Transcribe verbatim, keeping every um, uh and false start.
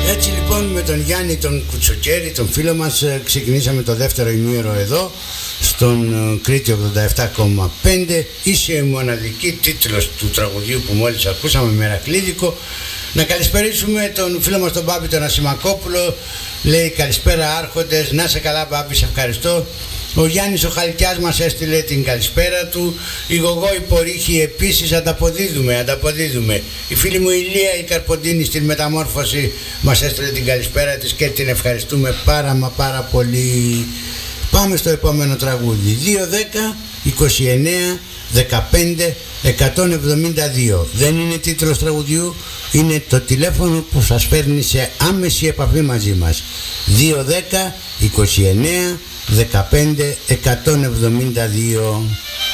Έτσι λοιπόν με τον Γιάννη τον Κουτσοκέρη, τον φίλο μας, ξεκινήσαμε το δεύτερο ημίωρο εδώ στον Κρήτη ογδόντα επτά κόμμα πέντε. Είσαι η μοναδική, τίτλος του τραγουδιού που μόλις ακούσαμε, μερακλίδικο. Να καλησπερίσουμε τον φίλο μας τον Μπάμπη τον Ασημακόπουλο. Λέει καλησπέρα άρχοντες, να σε καλά Μπάμπη, σε ευχαριστώ. Ο Γιάννης ο Χαλκιάς μας έστειλε την καλησπέρα του. Η Γογό η Πορύχη επίσης, ανταποδίδουμε, ανταποδίδουμε. Η φίλη μου η Λία η Καρποντίνη στην Μεταμόρφωση μας έστειλε την καλησπέρα της και την ευχαριστούμε πάρα μα πάρα πολύ. Πάμε στο επόμενο τραγούδι. δύο δέκα είκοσι εννέα δεκαπέντε εκατόν εβδομήντα δύο. Δεν είναι τίτλος τραγουδιού, είναι το τηλέφωνο που σας φέρνει σε άμεση επαφή μαζί μας. δύο δέκα είκοσι εννέα δεκαπέντε εκατόν εβδομήντα δύο.